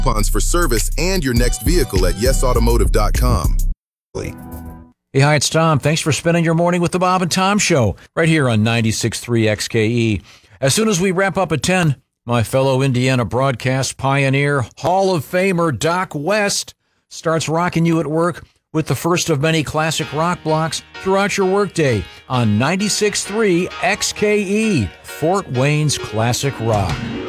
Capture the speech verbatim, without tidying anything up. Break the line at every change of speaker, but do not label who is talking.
coupons for service and your next vehicle at yes automotive dot com.
Hey, hi, it's Tom. Thanks for spending your morning with the Bob and Tom Show right here on ninety-six point three X K E. As soon as we wrap up at ten, my fellow Indiana broadcast pioneer, Hall of Famer Doc West starts rocking you at work with the first of many classic rock blocks throughout your workday on ninety-six point three X K E, Fort Wayne's classic rock.